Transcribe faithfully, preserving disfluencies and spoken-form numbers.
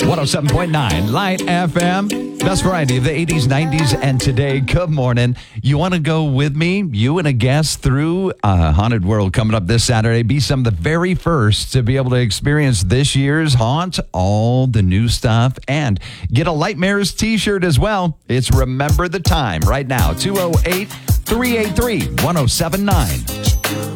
one oh seven point nine Light F M. Best variety of the eighties, nineties, and today. Good morning. You want to go with me, you and a guest, through uh, Haunted World coming up this Saturday? Be some of the very first to be able to experience this year's haunt, all the new stuff, and get a Lightmares t-shirt as well. It's Remember the Time right now. two oh eight, three eight three, one oh seven nine.